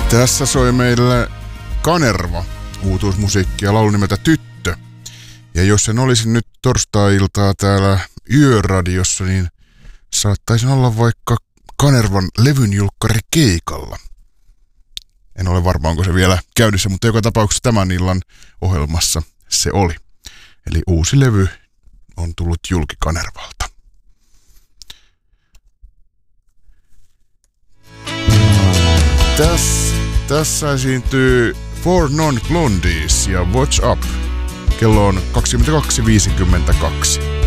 Tässä soi meille Kanerva, uutuusmusiikkia, laulu nimeltä Tyttö. Ja jos en olisi nyt torstai-iltaa täällä Yöradiossa, niin saattaisin olla vaikka Kanervan levynjulkkari keikalla. En ole varma, onko se vielä käynnissä, mutta joka tapauksessa tämän illan ohjelmassa se oli. Eli uusi levy on tullut julki Kanervalta. Tässä esiintyy Four Non Blondies ja Watch Up. Kello on 22.52.